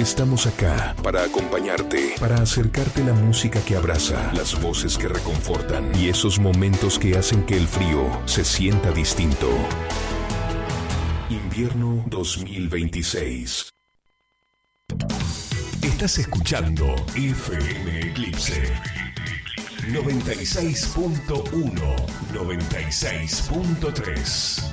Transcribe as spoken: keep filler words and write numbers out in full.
Estamos acá para acompañarte, para acercarte la música que abraza, las voces que reconfortan y esos momentos que hacen que el frío se sienta distinto. Invierno dos mil veintiséis. Estás escuchando F M Eclipse noventa y seis punto uno, noventa y seis punto tres.